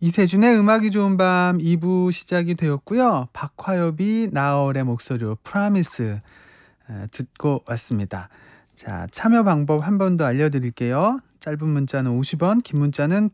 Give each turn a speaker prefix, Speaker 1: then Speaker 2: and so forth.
Speaker 1: 이세준의 음악이 좋은 밤 2부 시작이 되었고요. 박화엽이 나얼의 목소리로 프라미스 듣고 왔습니다. 자, 참여 방법 한 번 더 알려드릴게요. 짧은 문자는 50원, 긴 문자는